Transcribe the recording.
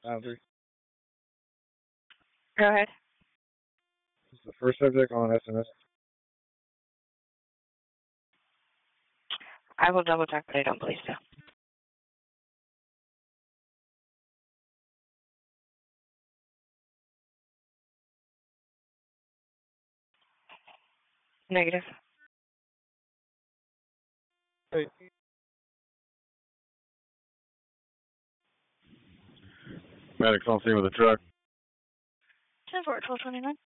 Boundary. Go ahead. Is the first subject on SMS? I will double check, but I don't believe so. Negative. Hey. Medics on scene with a truck. 10-4, 1229.